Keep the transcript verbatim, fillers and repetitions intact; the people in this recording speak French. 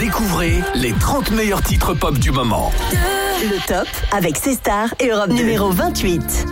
Découvrez les trente meilleurs titres pop du moment. Le top avec C-Star et Europe deux. Numéro vingt-huit.